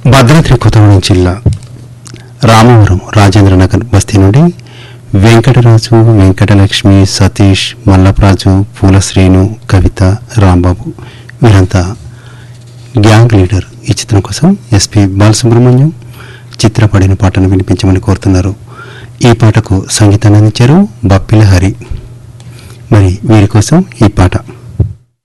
భద్రాద్రి కొత్తగూడెం జిల్లా రామవరం రాజేంద్రనగర్ బస్తీ నుండి వెంకటరాజు, వెంకటలక్ష్మి, సతీష్, మల్లప్రాజు, పూల శ్రీను, కవిత, రాంబాబు వీరంతా గ్యాంగ్ లీడర్ ఈ చిత్రం కోసం ఎస్పి బాలసుబ్రహ్మణ్యం చిత్రపడిన పాటను వినిపించమని కోరుతున్నారు. ఈ పాటకు సంగీతాన్ని అందించారు బప్పిల హరి. మరి వీరి కోసం ఈ పాట.